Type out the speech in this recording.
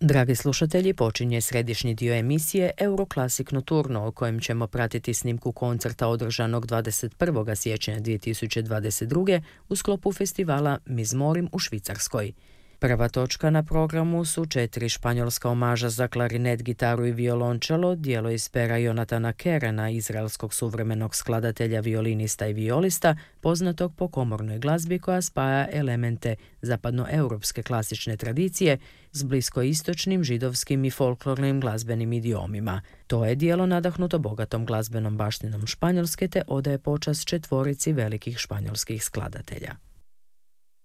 Dragi slušatelji, počinje središnji dio emisije Euroclassic Nocturno, o kojem ćemo pratiti snimku koncerta održanog 21. siječnja 2022. u sklopu festivala Mizmorim u Švicarskoj. Prva točka na programu su 4 španjolska omaža za klarinet, gitaru i violončelo, djelo iz pera Jonatana Kerena, izraelskog suvremenog skladatelja, violinista i violista, poznatog po komornoj glazbi koja spaja elemente zapadnoeuropske klasične tradicije s bliskoistočnim, židovskim i folklornim glazbenim idiomima. To je djelo nadahnuto bogatom glazbenom baštinom Španjolske te odaje počast četvorici velikih španjolskih skladatelja.